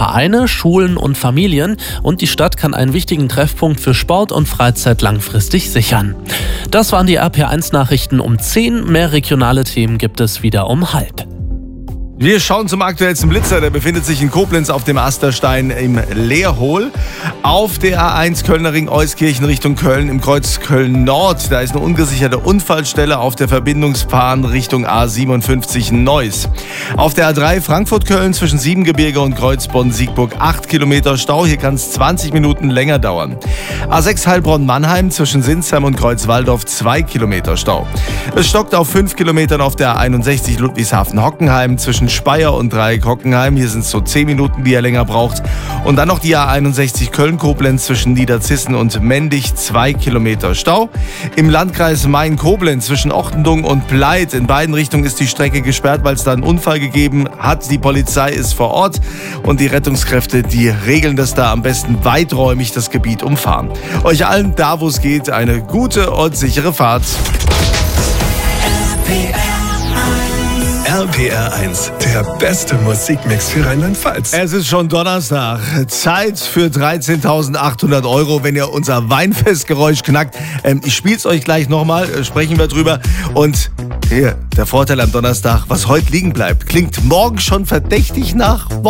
Vereine, Schulen und Familien und die Stadt kann einen wichtigen Treffpunkt für Sport und Freizeit langfristig sichern. Das waren die RPR1-Nachrichten um 10. Mehr regionale Themen gibt es wieder um 12:30. Wir schauen zum aktuellsten Blitzer, der befindet sich in Koblenz auf dem Asterstein im Leerhohl. Auf der A1 Kölner Ring Euskirchen Richtung Köln im Kreuz Köln-Nord. Da ist eine ungesicherte Unfallstelle auf der Verbindungsbahn Richtung A57 Neuss. Auf der A3 Frankfurt-Köln zwischen Siebengebirge und Kreuz Bonn-Siegburg 8 Kilometer Stau. Hier kann es 20 Minuten länger dauern. A6 Heilbronn-Mannheim zwischen Sinsheim und Kreuz-Walldorf 2 Kilometer Stau. Es stockt auf 5 Kilometern auf der A61 Ludwigshafen-Hockenheim zwischen Speyer und Dreieck Hockenheim. Hier sind es so 10 Minuten, die er länger braucht. Und dann noch die A61 Köln-Koblenz zwischen Niederzissen und Mendig 2 Kilometer Stau. Im Landkreis Main-Koblenz zwischen Ochtendung und Pleit. In beiden Richtungen ist die Strecke gesperrt, weil es da einen Unfall gegeben hat. Die Polizei ist vor Ort und die Rettungskräfte, die regeln das da am besten weiträumig das Gebiet umfahren. Euch allen, da wo es geht, eine gute und sichere Fahrt. RPR1, der beste Musikmix für Rheinland-Pfalz. Es ist schon Donnerstag. Zeit für 13.800 €, wenn ihr unser Weinfestgeräusch knackt. Ich spiel's euch gleich nochmal, sprechen wir drüber. Und hier, der Vorteil am Donnerstag, was heute liegen bleibt, klingt morgen schon verdächtig nach